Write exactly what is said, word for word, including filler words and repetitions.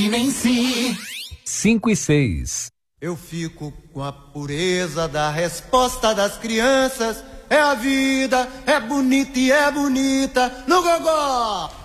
Fluminense. cinco e seis. Eu fico com a pureza da resposta das crianças. É a vida, é bonita e é bonita no gogó.